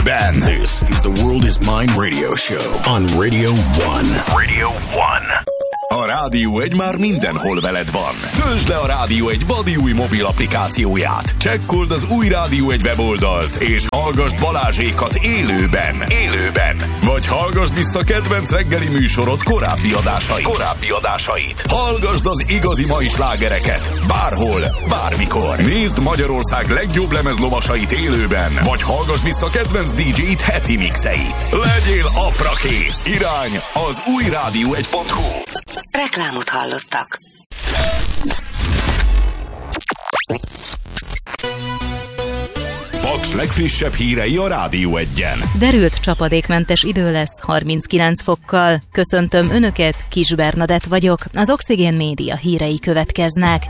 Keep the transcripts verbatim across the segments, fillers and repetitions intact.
élőben. This is the World is Mine Radio Show on Radio One. Radio One. A Rádió egy már mindenhol veled van. Töltsd le a Rádió egy vadi új mobil applikációját. Csekkold az új Rádió egy weboldalt, és hallgassd Balázsékat élőben. Élőben. Vagy hallgassd vissza kedvenc reggeli műsorod korábbi adásait. Korábbi adásait. Hallgassd az igazi mai slágereket. Bárhol, bármikor. Nézd Magyarország legjobb lemezlovasait élőben. Vagy hallgassd vissza kedvenc dé dzsé-t heti mixeit. Legyél aprakész. Irány az új rádió egy pont hú. Reklámot hallottak. Paks legfrissebb hírei a Rádió egyen. Derült csapadékmentes idő lesz harminckilenc fokkal. Köszöntöm Önöket, Kis Bernadett vagyok. Az Oxigén Média hírei következnek.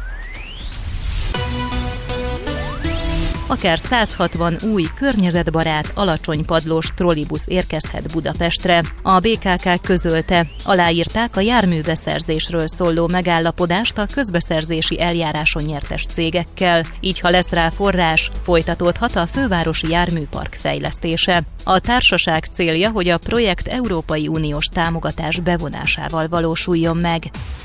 Akár száz hatvan új, környezetbarát, alacsony padlós trollibusz érkezhet Budapestre. A bé ká ká közölte, aláírták a járműbeszerzésről szóló megállapodást a közbeszerzési eljáráson nyertes cégekkel. Így, ha lesz rá forrás, folytatódhat a fővárosi járműpark fejlesztése. A társaság célja, hogy a projekt Európai Uniós támogatás bevonásával valósuljon meg.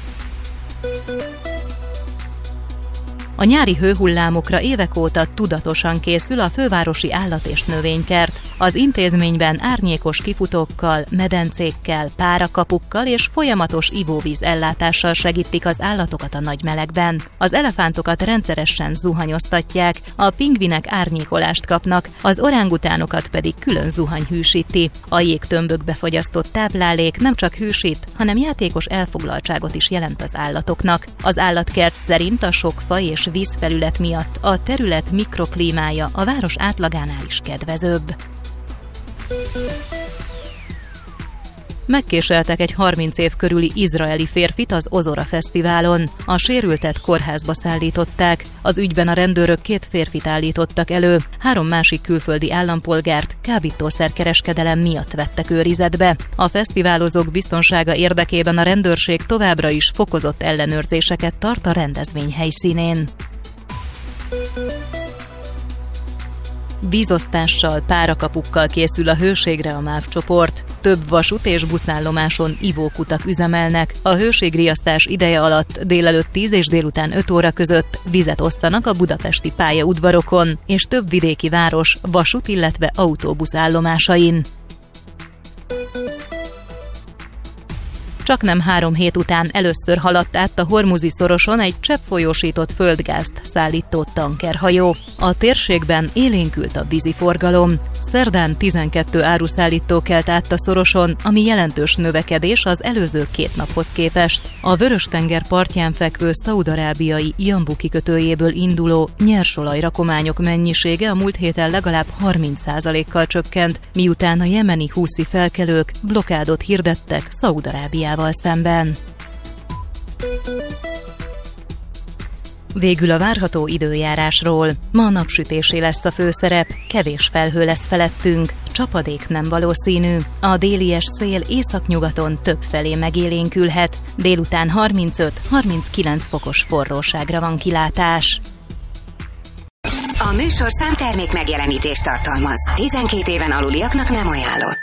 A nyári hőhullámokra évek óta tudatosan készül a fővárosi állat- és növénykert. Az intézményben árnyékos kifutókkal, medencékkel, párakapukkal és folyamatos ivóvíz ellátással segítik az állatokat a nagy melegben. Az elefántokat rendszeresen zuhanyoztatják, a pingvinek árnyékolást kapnak, az orángutánokat pedig külön zuhany hűsíti. A jégtömbökbe fogyasztott táplálék nem csak hűsít, hanem játékos elfoglaltságot is jelent az állatoknak. Az állatkert szerint a sok fa és vízfelület miatt a terület mikroklímája a város átlagánál is kedvezőbb. Megkéseltek egy harminc év körüli izraeli férfit az Ozora Fesztiválon. A sérültet kórházba szállították. Az ügyben a rendőrök két férfit állítottak elő, három másik külföldi állampolgárt kábítószerkereskedelem miatt vettek őrizetbe. A fesztiválozók biztonsága érdekében a rendőrség továbbra is fokozott ellenőrzéseket tart a rendezvény helyszínén. Vízosztással, párakapukkal készül a Hőségre a MÁV csoport. Több vasút és buszállomáson ivókutak üzemelnek. A hőségriasztás ideje alatt délelőtt tíz és délután öt óra között vizet osztanak a budapesti pályaudvarokon és több vidéki város vasút, illetve autóbuszállomásain. Csaknem három hét után először haladt át a Hormuzi szoroson egy cseppfolyósított földgázt szállító tankerhajó. A térségben élénkült a vízi forgalom. Szerdán tizenkét áruszállító kelt át a szoroson, ami jelentős növekedés az előző két naphoz képest. A Vörös-tenger partján fekvő szaúd-arábiai Jambu kikötőjéből induló nyersolajrakományok mennyisége a múlt héten legalább harminc százalékkal csökkent, miután a jemeni húszi felkelők blokádot hirdettek Szaúd-Arábiával szemben. Végül a várható időjárásról. Ma napsütésé lesz a főszerep, kevés felhő lesz felettünk, csapadék nem valószínű. A délies szél északnyugaton többfelé megélénkülhet, délután harmincöt-harminckilenc fokos forróságra van kilátás. A műsorszám termék megjelenítést tartalmaz. tizenkét éven aluliaknak nem ajánlott.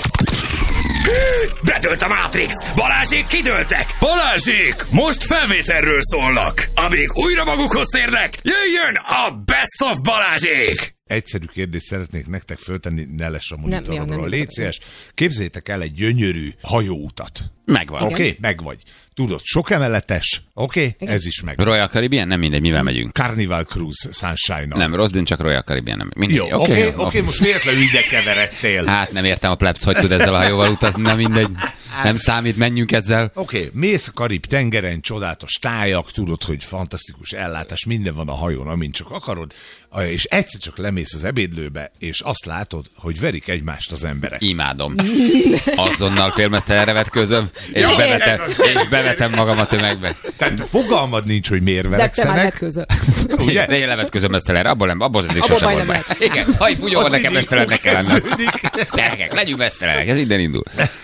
Bedőlt a Matrix! Balázsék kidőltek! Balázsék! Most felvételről szólnak! Amíg újra magukhoz térnek, jöjjön a Best of Balázsék! Egyszerű kérdést szeretnék nektek föltenni, ne lesz a monitoromról. Légy szíves, képzeljétek el egy gyönyörű hajóutat. Megvan. Oké, okay, megvagy. Tudod, sok emeletes, oké, okay? Ez is meg. Royal Caribbean? Nem mindegy, mivel megyünk. Carnival Cruise Sunshine-on. Nem, Rosdin, csak Royal Caribbean. Nem. Mindegy. Jó, oké, okay, okay, okay, okay, most véletlenül ide keveredtél. Hát nem értem a plebsz, hogy tud ezzel a hajóval utazni, nem mindegy. Nem számít, menjünk ezzel. Oké, okay, mész a Karib tengeren, csodálatos tájak, tudod, hogy fantasztikus ellátás, minden van a hajón, amint csak akarod, és egyszer csak lemész az ebédlőbe, és azt látod, hogy verik egymást az emberek. Imádom. Azonnal félmeztelenre vetközöm, és, ja, bevetem, és bevetem magam a tömegbe. Tehát fogalmad nincs, hogy miért verekszenek. De ugye? Én levetközöm mesztelenre, abból nem, abból nem, sosem volt meg. Igen, ha így úgy van nekem mesztelennek kell lennem. Gyerekek, legyünk mesztelenek, ez innen indul.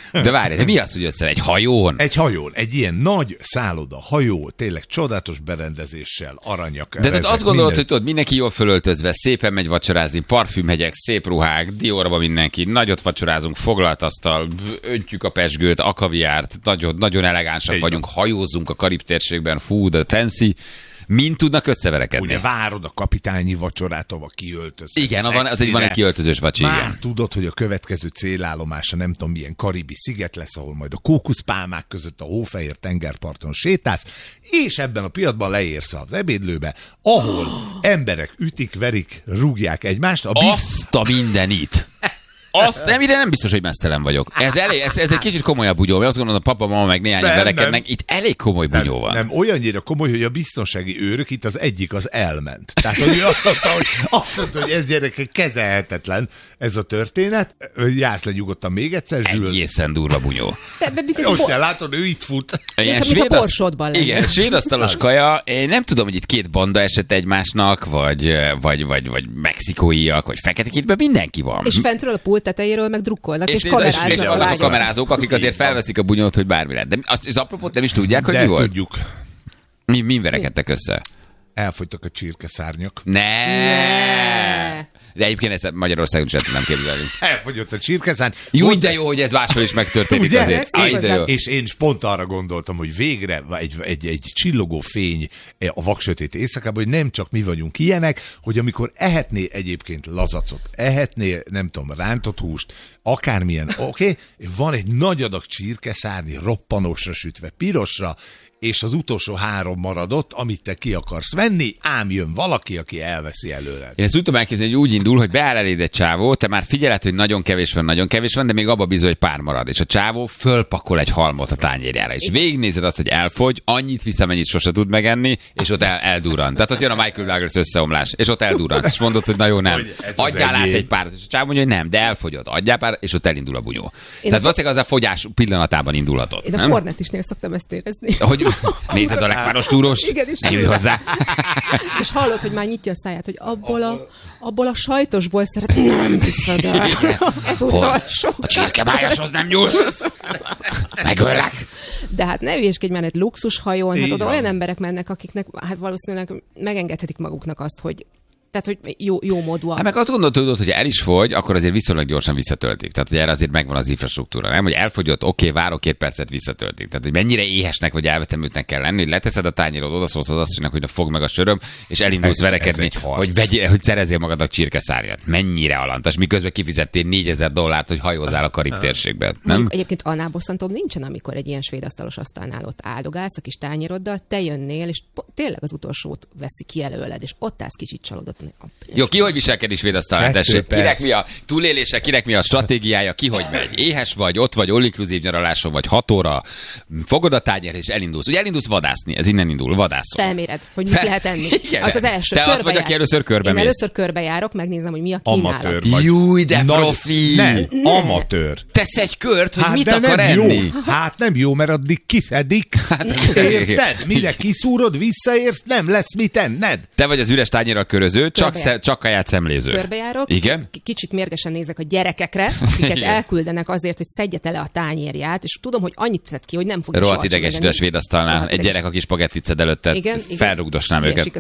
De várj, de mi az, hogy össze egy hajón? Egy hajón, egy ilyen nagy szálloda, hajó, tényleg csodálatos berendezéssel, aranyak. De tehát azt gondolod, minden... hogy tudod, mindenki jól fölöltözve, szépen megy vacsorázni, parfümhegyek, szép ruhák, Diorba mindenki, nagyot vacsorázunk, foglalt asztal, öntjük a pezsgőt, a kaviárt, nagyon, nagyon elegánsak Egy vagyunk, van. Hajózzunk a Karib térségben, fú, de fancy. Mind tudnak összeverekedni? Ugye várod a kapitányi vacsorát, ahol kiöltözsz. Igen, van, az egy van egy kiöltözős vacsi. Már igen. tudod, hogy a következő célállomása nem tudom milyen karibi sziget lesz, ahol majd a kókuszpálmák között a hófehér tengerparton sétálsz, és ebben a pillanatban leérsz az ebédlőbe, ahol emberek ütik, verik, rúgják egymást. A biz... Azt a mindenit! Azt nem, ide nem biztos, hogy mesztelen vagyok. Ez, elég, ez, ez egy kicsit komolyabb bunyó. Azt gondolom, a papa, mama meg néhány verekednek. Itt elég komoly bunyó van. Nem, nem, olyannyira komoly, hogy a biztonsági őrök, itt az egyik az elment. Tehát, hogy ő azt mondta, hogy, azt mondta, hogy ez gyerekek kezelhetetlen ez a történet. Jársz le nyugodtan még egyszer, Zsül. Egészen durva bunyó. Ott kell látod, ő itt fut. Ilyen svéd, asztal... Igen, svédasztalos kaja. Én nem tudom, hogy itt két banda esett egymásnak, vagy, vagy, vagy, vagy mexikóiak, vagy feketekítben mindenki van. És fentről a pult tetejéről meg drukkolnak, és, és kameráznak. És, és a kamerázók, akik azért felveszik a bunyót, hogy bármi lehet. De azt, az apropót nem is tudják, hogy de mi volt? tudjuk. Mi, mi verekedtek össze? Elfogytak a csirkeszárnyak. Ne! ne! De egyébként ezt Magyarországon sem nem képzelni. Elfogyott a csirkeszárny. Jó, de jó, hogy ez máshol is megtörténik ugye? Azért. Én, de jó. És én pont arra gondoltam, hogy végre egy, egy, egy csillogó fény a vaksötét éjszakában, hogy nem csak mi vagyunk ilyenek, hogy amikor ehetné egyébként lazacot, ehetné, nem tudom, rántott húst, akármilyen, oké, okay, van egy nagy adag csirkeszárny roppanosra sütve, pirosra, és az utolsó három maradott, amit te ki akarsz venni, ám jön valaki, aki elveszi előled. Én ezt úgy tudom elképzelni, hogy úgy indul, hogy beáll eléd egy csávó, te már figyeled, hogy nagyon kevés van, nagyon kevés van, de még abba bizony, hogy pár marad. És a csávó fölpakol egy halmot a tányérjára. És végignézed azt, hogy elfogy, annyit visz, amennyit sose tud megenni, és ott el, eldurran. Tehát ott jön a Michael Douglas összeomlás, és ott eldurran. És mondod, hogy na jó, nem. Adjál át egy párat. És a csávó mondja, hogy nem, de elfogyod. Adjál pár, és ott elindul a bunyó. Én Tehát valószínűleg az a fogyás pillanatában indulhatott. Én a Fornetisnél szoktam ezt érezni. Hogy nézed a lekváros túrós, ne ülj hozzá. És hallod, hogy már nyitja a száját, hogy abból a, abból a sajtosból szeret, nem viszed el. Ez utolsó. A csirkebájashoz nem nyúlsz. Megöllek. De hát ne hülyéskedj már egy luxushajón, hát oda olyan emberek mennek, akiknek hát valószínűleg megengedhetik maguknak azt, hogy tehát, hogy jó, jó módúak. Hát meg azt gondolod, hogy el is fogy, akkor azért viszonylag gyorsan visszatöltik. Tehát, hogy erre azért megvan az infrastruktúra, nem? Hogy elfogyott, oké, okay, várok két percet, visszatöltik. Tehát, hogy mennyire éhesnek vagy elvetemültnek kell lenni, hogy leteszed a tányérod, odaszólsz az asszonynak, hogy fog meg a söröm, és elindulsz ez, verekedni, ez hogy, vegyél, hogy szerezzél magadnak csirkeszárnyat. Mennyire alantas, miközben kifizettél négyezer dollárt, hogy hajózzál a Karib térségben. Nem? Egyébként annál bosszantóbb nincsen, amikor egy ilyen svéd asztalos asztalnál ott áldogálsz a kis tányéroddal, te jönnél, és tényleg az utolsót veszi ki előled, és ott állsz kicsit csalódott. Jó, ki hogy viselkedik svédasztalán, tessék? Kinek mi a túlélése, kinek mi a stratégiája, ki hogy megy? Éhes vagy, ott vagy, all-inclusive nyaraláson vagy, hat óra, fogod a tányért és elindulsz. Ugye elindulsz vadászni, ez innen indul, vadászol. Felméred, hogy mit lehet enni. Igen, az az első. Te az vagy, aki először körbe mész. Én először körbejárok, megnézem, hogy mi a kínálat. Júj, de profi! Nem, amatőr. Tesz egy kört, hogy hát mit akar enni. Jó. Hát nem jó, mert addig kiszedik. Hát, érted? Mire kiszúrod, visszaérsz, nem lesz mit enned. Te vagy az üres tányérral köröző, csak csak kaját szemléző. Körbejárok. Igen? K- kicsit mérgesen nézek a gyerekekre, akiket elküldenek azért, hogy szedje tele a tányérját, és tudom, hogy annyit tett ki, hogy nem fogja rohadt idegesítő a svédasztalnál. Egy gyerek, aki spagettit szed előtte, felrugdosnám őket.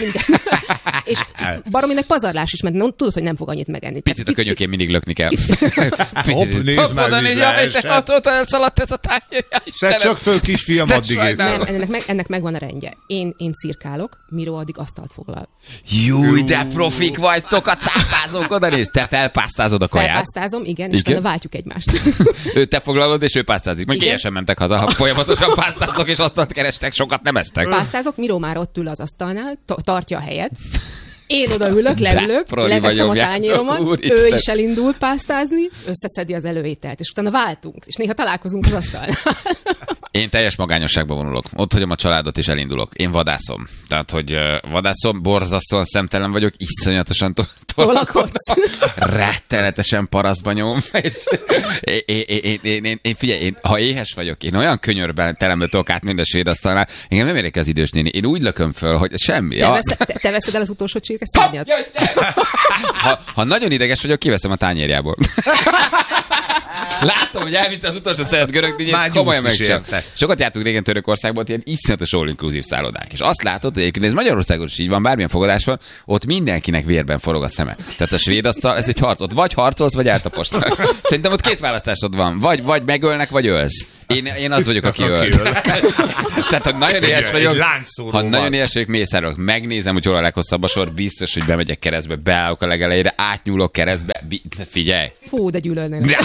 És barominek pazarlás is, mert nem, tudod, hogy nem fog annyit megenni. Picit a könyökén mindig lökni kell. Hopp, nézd már, ott elszaladt ez a tányérját. Szedd csak föl, kisfiam, addig ész. Nem, ennek, meg, ennek megvan a rendje. Én, én cirkálok, Miró addig asztalt foglal. Júj, de profik vagytok, a cápázók, oda néz. Te felpásztázod a kaját. Felpásztázom, igen, és utána váltjuk egymást. Ő te foglalod, és ő pásztázik. Meg éjjel sem mentek haza, ha folyamatosan pásztáztok, és asztalt kerestek, sokat nem esztek. Pásztázok, Miró már ott ül az asztalnál, tartja a helyet. Én oda ülök, leülök, leteszem a tányéromat, ő is elindul pásztázni, összeszedi az előételt, és utána váltunk, és néha találkozunk az asztalnál. Én teljes magányosságba vonulok. Ott hagyom a családot, és elindulok. Én vadászom. Tehát, hogy uh, vadászom, borzasztóan szemtelen vagyok, iszonyatosan tolakodsz. Rettenetesen parasztban nyom. Én figyelj, én, ha éhes vagyok, én olyan könyörben terembe tudok át minden svédasztalnál, engem nem érek az idős néni. Én úgy lököm föl, hogy semmi. Te, vesz, te, te veszed el az utolsó csirkeszárnyat? Ha, ha nagyon ideges vagyok, kiveszem a tányérjából. Látom, hogy elvitte az utolsó szeret görög díjat, komolyan megcsinálta. Sokat jártunk régen Törökországban, ilyen iszonyatos all-inclusive szállodák. És azt látod, hogy egyébként ez Magyarországon is így van, bármilyen fogadás van, ott mindenkinek vérben forog a szeme. Tehát a svéd asztal, ez egy harc. Ott vagy harcolsz, vagy eltaposnak. Szerintem ott két választásod van. Vagy, vagy megölnek, vagy ölsz. Én, én az vagyok, aki öl. Tehát, ha nagyon éhes vagyok, ha nagyon éhes vagyok, mészárolok. Megnézem, hogy hol a leghosszabb a sor, biztos, hogy bemegyek keresztbe, beállok a legelejére, átnyúlok keresztbe. Figyelj! Fú, de gyűlölnének.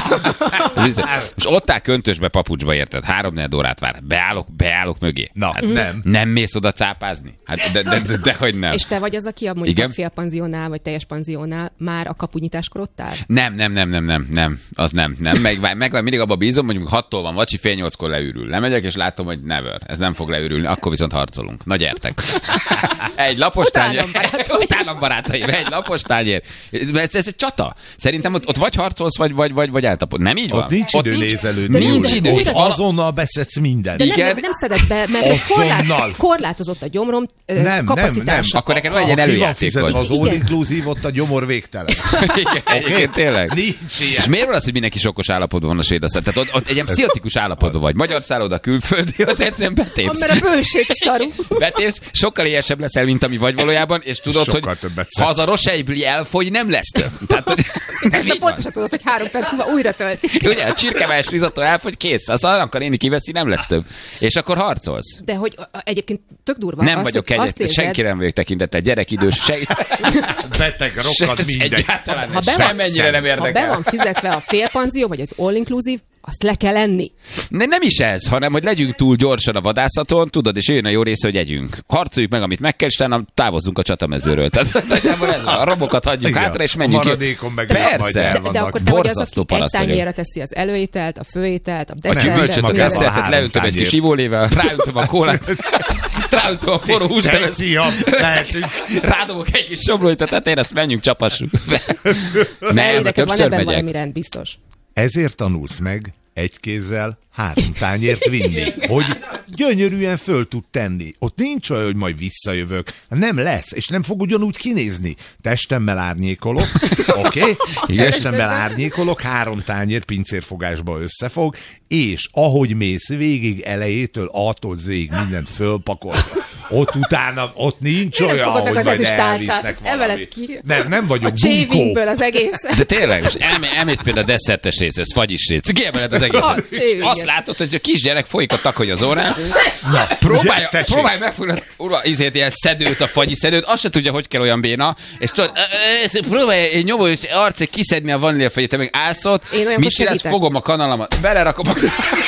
Most ott áll köntösbe, papucsba, érted? Három-négy órát vár. Beállok, beállok mögé. Na, hát nem. Nem mész oda cápázni? Hát de, de, de, de, hogy nem. És te vagy az, aki a mondjuk a fél panziónál, vagy teljes panziónál már a kapunyításkor ott áll? Nem, nem, nem, nem, nem, nem, az nem, nem. Meg, meg mindig abba bízom, mondjuk hattól van vacsi, fél nyolckor leürül. Lemegyek, és látom, hogy never, ez nem fog leürülni, akkor viszont harcolunk. Na gyertek. Egy lapos tányér. Utálom barátaim, egy lapos tányér. Ez, ez egy csata. Szerintem ott, ott vagy harcolsz, vagy, vagy, vagy, vagy eltapod. Nem így van? Ott nincs idő nézelődni. Nincs idő. Ott azonnal beszedsz mindent. De nem, nem, nem szeded be, mert korlát, korlátozott a gyomrom nem, kapacitása. Nem, nem. Akkor neked van egy ilyen előjátékod. Az all-inclusive, ott a gyomor végtelen. Igen, egyébként tényleg. Nincs ilyen. És miért van az, hogy mindenki sokkos állapotban van a svéd asztal? Tehát ott, ott egy ilyen pszichotikus állapotban vagy. Magyar szálloda, külföldi, ott egyszerűen betépsz. Mert a bőség szarú. Betépsz, sokkal éhesebb leszel, mint ami vagy valójában, és tudod, sokkal hogy ha az a roseibli elfogy, nem lesz több. Tehát, hogy nem így pontosan tudod, hogy három perc múlva újra töltik. Ugye, a csirkevás risotto elfogy, kész. Azt akar én kiveszi, nem lesz több. És akkor harcolsz. De hogy egyébként tök durva. Nem az, vagyok kegyet, senki nem vagyok tekintettel, gyerek, idős, se... beteg, rokkad, mindegy. Ha be van, nem érdekel. Ha be van fizetve a félpanzió, vagy az all-inclusive, azt le kell enni. Ne, nem is ez, hanem hogy legyünk túl gyorsan a vadászaton, tudod, és jön a jó része, hogy együnk. Harcoljuk meg, amit meg kell, és utána távozzunk a csatamezőről. Tehát ez van, a robokat hagyjuk igen, hátra, és menjünk. A maradékon meg persze, de, de akkor te vagy az, aki egy tányérra teszi az előételt, a főételt, a desszertet. A gyümölcsöt, a desszertet, leöntöm egy kis ivólével, ráöntöm a kólát, ráöntöm a forró húst, rádobok egy kis somlóit a tetején, azt menjünk, csapassuk. Nem, többször megyek. Valami rend, biztos. Ezért tanulsz meg egy kézzel három tányért vinni, hogy gyönyörűen föl tud tenni. Ott nincs olyan, hogy majd visszajövök. Nem lesz, és nem fog ugyanúgy kinézni. Testemmel árnyékolok, oké? Okay? Testemmel árnyékolok, három tányér pincérfogásba összefog, és ahogy mész végig elejétől, attól végig mindent fölpakolsz. Ott utána, ott nincs olyan, hogy majd elvisznek valami. Nem, nem vagyok a bunkó. Az egész. De tényleg, most elmész, elmész például a desszertes rész, ez fagyis rész. Kiemeled az egészet. Azt látod, hogy a kisgyerek folyik a takony az órán. Na, próbálja, próbálja megfogni az urva, izért ilyen szedőt, a fagyi szedőt, azt se tudja, hogy kell olyan béna, és tudod, próbálja egy nyomós arcig kiszedni a vaníliafegyet, te meg állsz ott, mit csinálsz, fogom a kanalamat, belerakom a...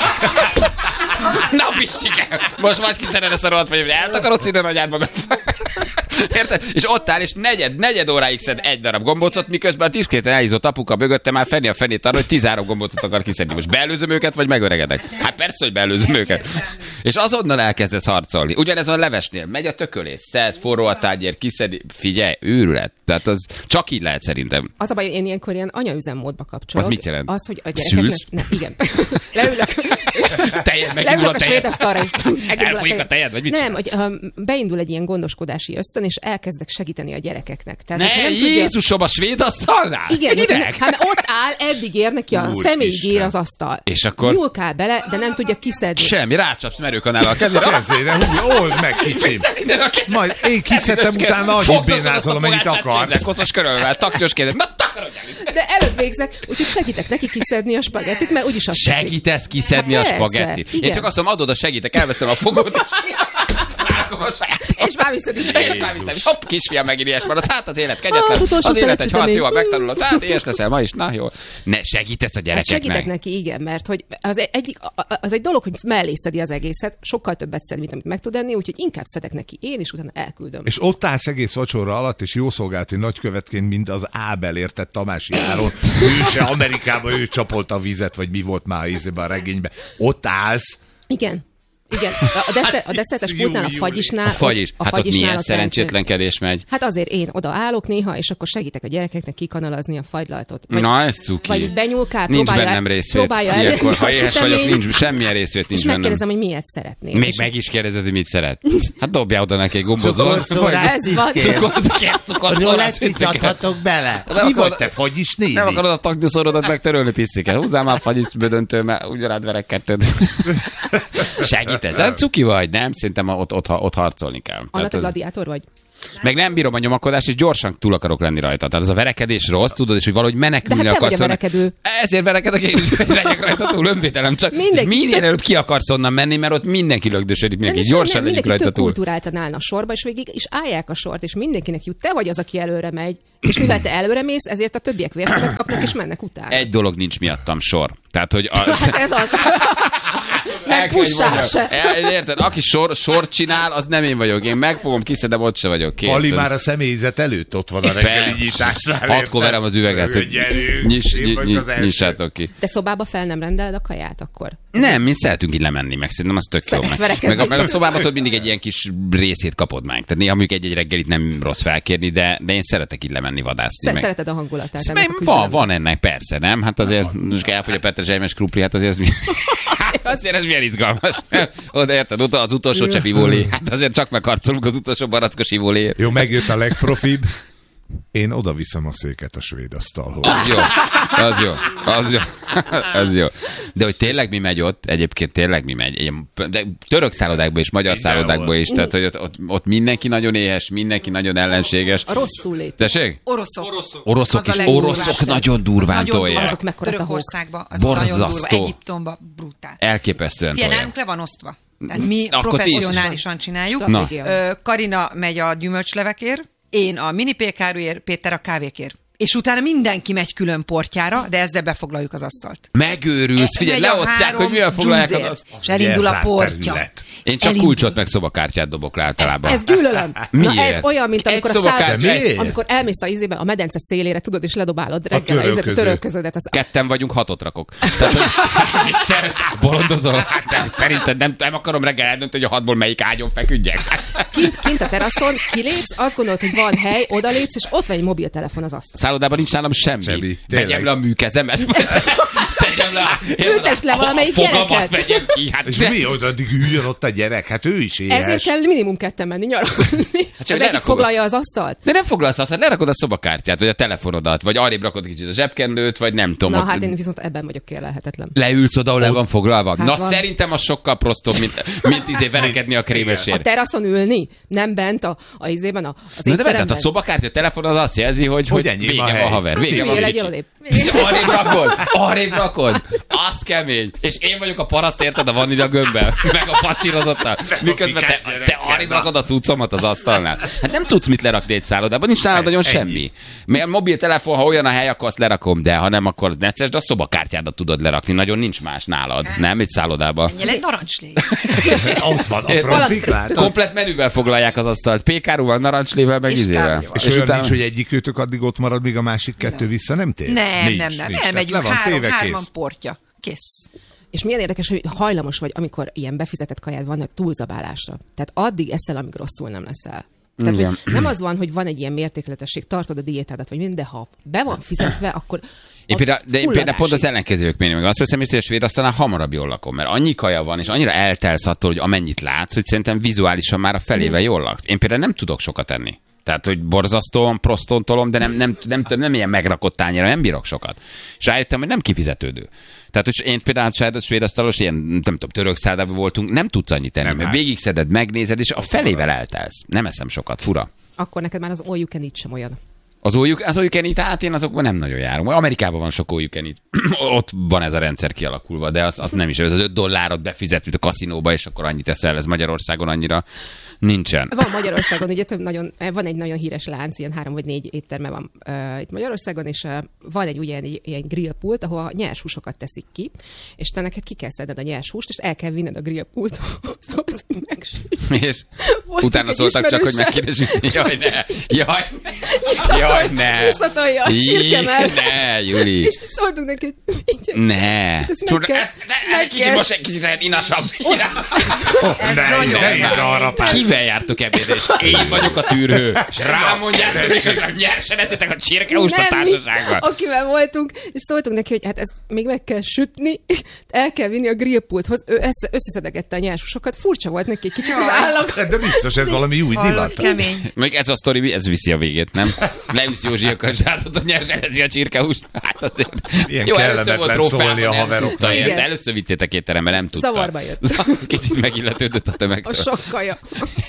Na, Pistike! Most vagy kiszeded ezt a rohadt vagy, hogy eltakarodsz ide nagyádba meg. Érted? És ott áll, és negyed, negyed óráig szed egy darab gombócot, miközben a diszkréten elhízott apuka mögötte már fenni a fenét arra, hogy tizenhárom gombócot akar kiszedni. Most beelőzöm őket, vagy megöregedek? Hát persze, hogy beelőzöm őket. És azonnal elkezdesz harcolni. Ugyanez van a levesnél. Megy a tökölés, szed, forró a tányér, kiszedi. Figyelj, őrület. Tehát az csak így lehet szerintem. Az a baj, én ilyenkor ilyen anyaüzemmódba kapcsolok. Az mit jelent? Az, hogy a gyerekeknek... Ne, igen. Leülök. Tejed, megindul a tejed. Elfolyik a tejed, vagy mit nem, hogy um, beindul egy ilyen gondoskodási ösztön, és elkezdek segíteni a gyerekeknek. Tehát, ne, nem Jézusom, tudja... a svéd asztalnál? Igen, hát, hát ott áll, eddig ér neki a személyig ér az asztal. És akkor... Nyúlkál bele, de nem tudja kiszedni. Semmi, rácsapsz merőkanállal a kezére. A kezére, úgy, old meg, kicsim. Majd én kiszedtem, utána annyit bénázol, amennyit akarsz. Koszos körölvel, taknyos kézzel. Na, takarodj el! De előbb végzek, úgyhogy segítek neki kiszedni a spagettit, mert úgyis azt segítesz kiszedni a spagettit. Én csak azt mondom, adod a segítek, elveszem a fogót, és már viszed ide. És már viszed. Hopp, kisfiam, megint ilyes maradsz. Hát az élet kegyetlen. Az, az élet egy harc, jól megtanulod. Hát ilyes leszel ma is. Na jó. Ne, segítesz a gyerekeknek. Hát segítek neki, igen, mert hogy az egy, az egy dolog, hogy mellé szedi az egészet, sokkal többet szed, mint amit meg tud enni, úgyhogy inkább szedek neki én, és utána elküldöm. És ott állsz egész vacsora alatt, és jószolgálati nagykövetként, mint az Ábel, érted, Tamási Áron. Ő se Amerikában, ő csapolta a vizet, vagy mi volt már a regényben. Ott állsz. Igen. Igen, a, deszer, a desszertes pultnál, a fagyisnál... A fagy is. A hát ott milyen szerencsétlenkedés megy. Hát azért én oda állok néha, és akkor segítek a gyerekeknek kikanalazni a fagylaltot. Vagy, Na, ez cuki. Vagy itt benyúlkál, nincs próbálja, bennem részvét. próbálja el. Ilyenkor, ha éhes vagyok, nincs semmilyen részvét nincs és bennem. megkérdezem, hogy miért szeretnél. Még meg is kérdezed, hogy mit szeret. Hát dobjál oda neki egy gombot. Cukorszórát is kér. Cukorszórát is adhatok bele. Mi volt te fagyis néni? Nem akarod a taknyúszorodat megtörölni, pisztiket. Húzzál már fagyis bödöntő, mert ugyanád verek kettőt. Segít ez. Cuki vagy, nem? Szerintem ott, ott, ott harcolni kell. Anna, te gladiátor vagy? Meg nem bírom a nyomakodást, és gyorsan túl akarok lenni rajta. Tehát az a verekedés rossz, tudod, és hogy valahogy menekülni hát akarsz. De hát te vagy a verekedő. Ezért verekedek én is, hogy legyek rajta túl, önvédelem. Csak mindenki, minél előbb ki akarsz onnan menni, mert ott mindenki lögdösödik, mindenki gyorsan legyek rajta túl. Mindenki kultúráltan állna a sorba, és végig is állják a sort, és mindenkinek jut. Te vagy az, aki előre megy. És mivel te előre mész, ezért a többiek vérszemet kapnak, és mennek utána. Egy dolog nincs miattam, sor. Tehát, hogy... A... Hát ez az. Meg pussál se. Érted? Aki sor, sort csinál, az nem én vagyok. Én megfogom, kiszedem, ott se vagyok. Kész. Pali már a személyzet előtt ott van a reggeli nyitásnál. Hatkor verem az üveget, hogy nyissátok ki. De szobába fel nem rendeled a kaját akkor? Nem, mi szeretünk így lemenni, meg szerintem az tök jó. Meg, meg, a, meg a szobában tudod, mindig egy ilyen kis részét kapod meg. Tehát néha mondjuk egy-egy reggelit nem rossz felkérni, de, de én szeretek így lemenni vadászni. Meg. Szereted a hangulatát. Meg, van, van ennek, persze, nem? Hát azért, most elfogy a Petre Zselymes krupli, hát azért ez mi... Azért ez milyen izgalmas. Oda érted, oda az utolsó csepp ivólé. Hát azért csak megharcolunk az utolsó barackos ivóléért. Jó, megjött a legprofibb. Én oda viszem a széket a svéd asztalhoz. Az jó, az jó, az jó, az jó. De hogy tényleg mi megy ott, egyébként tényleg mi megy. De török szállodákban és magyar szállodákban is, tehát hogy ott, ott, ott mindenki nagyon éhes, mindenki nagyon ellenséges. A rosszul lét. Tessék? Oroszok. Oroszok, oroszok is, oroszok nagyon durván tolják. Azok mekkora Törökországban, az borzasztó. nagyon durva, Egyiptomban brutál. Elképesztően tolják. tolják. Nálunk le van osztva. Tehát mi akkor professzionálisan csináljuk. Na. Karina megy a gyümölcslevekért, én a mini pékáruért, Péter a kávékért. És utána mindenki megy külön portjára, de ezzel befoglaljuk az asztalt. Megőrülsz, figyelj, leosztják, hogy milyen foglalják az asztalt. És elindul a portja. Én csak elindul. Kulcsot meg szobakártyát dobok le általában. Ez, ez gyűlölöm. Miért? Na ez olyan, mint amikor, a száll... amikor elmész a izébe, a medence szélére, tudod, és ledobálod reggel a, a törölköződet. Az... Ketten vagyunk, hatot rakok. Tehát, hogy egyszer bolondozol. Szerinted nem, nem akarom reggel eldönteni, hogy a hatból melyik ágyon feküdjek. Kint, kint a teraszon, kilépsz, azt gondolod, hogy van hely, odalépsz, és ott van egy mobiltelefon az asztal. Szállodában nincs nálam semmi. semmi. Tegyem le a műkezemet. Tegyem le. Ültess le valamelyik gyereket. Vegyem ki. Hát és de... mi oda addig üljön ott a gyerek? Hát ő is éhes. Ezért kell minimum ketten menni nyaralni. Hát az egyik foglalja az asztalt. De nem foglalsz azt, hát lerakod a szobakártyát, vagy a telefonodat, vagy arrébb rakod kicsit a zsebkendőt, vagy nem tudom. Na hát én viszont ebben vagyok kérlelhetetlen. Leülsz oda, ahol le van foglalva. Hát Na van. Szerintem az sokkal prostóbb, mint, mint izé verekedni a krémesért. A teraszon ülni, nem bent a, a izében, a, az Na, de bent, a szobakártya, a telefonod azt jelzi, hogy, hogy, hogy vége van, haver. Vége van, arrébb rakod, arrébb rakod. Az kemény. És én vagyok a paraszt, érted, a van ide a gömbbel, meg a pasírozottal. Miközben te, te arrébb rakod a cuccomat az asztalnál. Hát nem tudsz mit lerakni egy szállodában, nincs nálad nagyon semmi. Mert a mobiltelefon, ha olyan a hely, akkor azt lerakom, de ha nem, akkor necces, de a szobakártyádat tudod lerakni. Nagyon nincs más nálad. Nem, egy szállodában. Menjél egy narancslé. Ott van a profik, látod? Komplet menüvel foglalják az asztalt. Pékárúval, narancslével, meg izével. És, és olyan utána... nincs, hogy egyik őtök addig ott marad, míg a másik kettő vissza nem tér? Nem, nincs, nem, nem. Nincs. Elmegyünk három, hárman portja. Kész. És milyen érdekes, hogy hajlamos vagy, amikor ilyen befizetett kajád van, hogy túlzabálásra. Tehát addig eszel, amíg rosszul nem leszel. Tehát hogy nem az van, hogy van egy ilyen mértékletesség, tartod a diétádat, vagy minden, de ha be van fizetve, akkor én például, de én például pont az ellenkezők mérni, meg azt veszem észre, hogy svéd aztán hamarabb jól lakom, mert annyi kaja van, és annyira eltelsz attól, hogy amennyit látsz, hogy szerintem vizuálisan már a felével jól laksz. Én például nem tudok sokat enni. Tehát, hogy borzasztóan prosztontolom, de nem, nem, nem, nem, nem ilyen megrakott tányéra, nem bírok sokat. És rájöttem, hogy nem kifizetődő. Tehát, hogy én például a svéd asztalos, ilyen, nem tudom, török szállodában voltunk, nem tudsz annyit tenni, mert végigszeded, megnézed, és a felével eltelsz. Nem eszem sokat, fura. Akkor neked már az all you can eat sem olyan. Az all you can eat, hát én azokban nem nagyon járom. Amerikában van sok all you can eat. Ott van ez a rendszer kialakulva, de az, az nem is. Ez az öt dollárot befizet, mint a kaszinóba, és akkor annyit eszel, ez Magyarországon annyira nincsen. Van Magyarországon, ugye több nagyon, van egy nagyon híres lánc, ilyen három vagy négy étterme van uh, itt Magyarországon, és uh, van egy ugye ilyen, ilyen grillpult, ahol nyers húsokat teszik ki, és te neked ki kell szedned a nyers húst, és el kell vinned a grillpulthoz, hogy megsütj. És utána szóltak csak, hogy meg kéne sütni. Jaj, ne! Jaj! Jaj! Jaj, ne. Visszatolja a csirkemelt. Ne, Juli. És szóltunk neki, hogy így. Ne. Tudod, kicsit most egy kicsit inasabb. Kivel jártok ebédre, és én vagyok a tűrhő. És rámondjátok, hogy nyersen eszitek a csirkehúst a társasággal. Akivel voltunk, és szóltunk neki, hogy hát ezt még meg kell sütni, el kell vinni a grillpulthoz. Ő össze, összeszedegette a nyersusokat. Furcsa volt neki kicsit az állam. De biztos ez valami új divat. Kemény. Még ez a sztori, ez viszi a végét, nem? Leüszi Józsi a kacsátot, a nyersen eszi a csirkehúst. Hát azért. Ilyen jó, kellemetlen szólni a haveroknak. Először vittétek étterembe, nem tudta. Zavarba jött. Kicsit megilletődött a tömegtől. A sok kaja.